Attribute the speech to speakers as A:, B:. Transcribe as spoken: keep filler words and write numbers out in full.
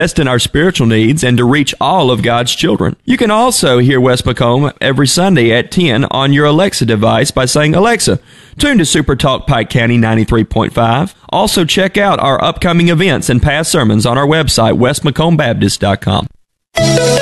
A: invest in our spiritual needs and to reach all of God's children. You can also hear West Macomb every Sunday at ten on your Alexa device by saying, "Alexa, tune to Super Talk Pike County ninety-three point five. Also, check out our upcoming events and past sermons on our website, west macomb baptist dot com.